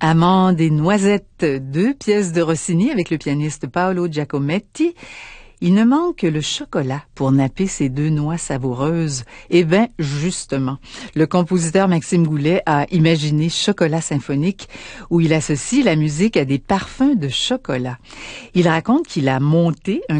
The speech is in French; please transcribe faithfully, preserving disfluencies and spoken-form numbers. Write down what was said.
Amandes et noisettes, deux pièces de Rossini avec le pianiste Paolo Giacometti. Il ne manque que le chocolat pour napper ces deux noix savoureuses. Eh bien, justement, le compositeur Maxime Goulet a imaginé Chocolat symphonique, où il associe la musique à des parfums de chocolat. Il raconte qu'il a monté un